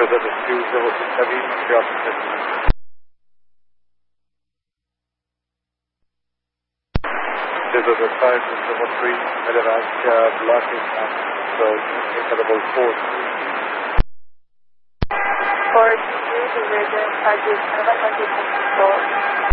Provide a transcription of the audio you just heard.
Desert 2067, George Cessna. Desert 503, Madagascar, block is on, so incredible force. For you, the region, 5 November 2024.